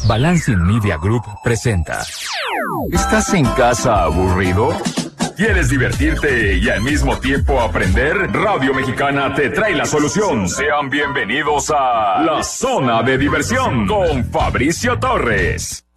Balancing Media Group presenta. ¿Estás en casa aburrido? ¿Quieres divertirte y al mismo tiempo aprender? Radio Mexicana te trae la solución. Sean bienvenidos a La Zona de Diversión con Fabricio Torres.